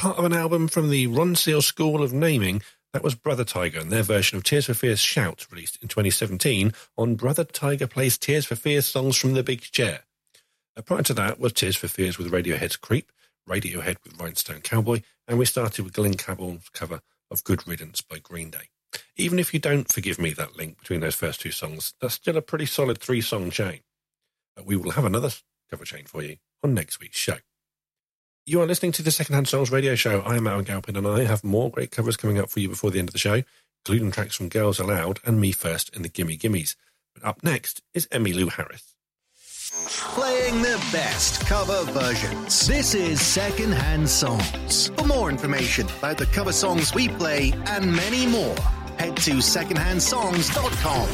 part of an album from the Ron Seal School of Naming. That was Brother Tiger and their version of Tears for Fears' Shout, released in 2017 on Brother Tiger Plays Tears for Fears songs from the Big Chair. Prior to that was Tears for Fears with Radiohead's Creep, Radiohead with Rhinestone Cowboy, and we started with Glenn Campbell's cover of Good Riddance by Green Day. Even if you don't forgive me that link between those first two songs, that's still a pretty solid 3-song chain. But we will have another cover chain for you on next week's show. You are listening to the Secondhand Songs radio show. I am Alan Galpin, and I have more great covers coming up for you before the end of the show, including tracks from Girls Aloud and Me First and the Gimme Gimmes. But up next is Emmylou Harris. Playing the best cover versions. This is Secondhand Songs. For more information about the cover songs we play and many more, head to secondhandsongs.com.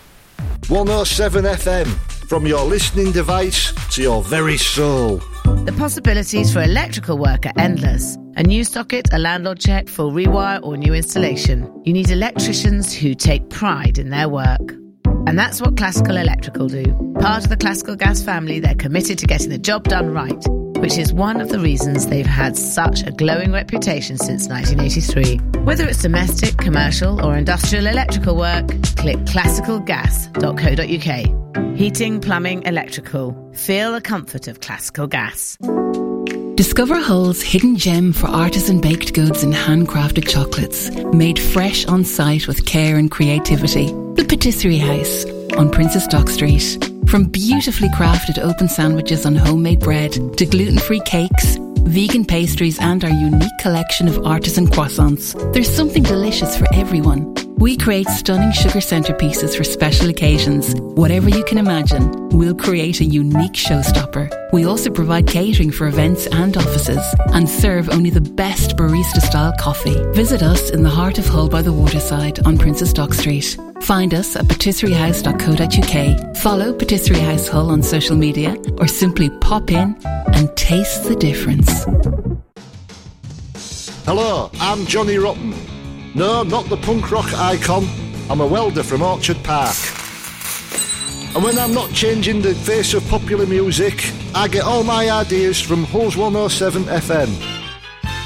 107 FM, from your listening device to your very soul. The possibilities for electrical work are endless. A new socket, a landlord check, full rewire or new installation. You need electricians who take pride in their work. And that's what Classical Electrical do. Part of the Classical Gas family, they're committed to getting the job done right, which is one of the reasons they've had such a glowing reputation since 1983. Whether it's domestic, commercial or industrial electrical work, click classicalgas.co.uk. Heating, plumbing, electrical. Feel the comfort of Classical Gas. Discover Hull's hidden gem for artisan baked goods and handcrafted chocolates, made fresh on site with care and creativity. The Patisserie House on Princess Dock Street. From beautifully crafted open sandwiches on homemade bread to gluten-free cakes, vegan pastries and our unique collection of artisan croissants, there's something delicious for everyone. We create stunning sugar centerpieces for special occasions. Whatever you can imagine, we'll create a unique showstopper. We also provide catering for events and offices and serve only the best barista-style coffee. Visit us in the heart of Hull by the waterside on Princess Dock Street. Find us at patisseriehouse.co.uk. Follow Patisserie House Hull on social media or simply pop in and taste the difference. Hello, I'm Johnny Rotten. No, not the punk rock icon. I'm a welder from Orchard Park. And when I'm not changing the face of popular music, I get all my ideas from Hull's 107 FM.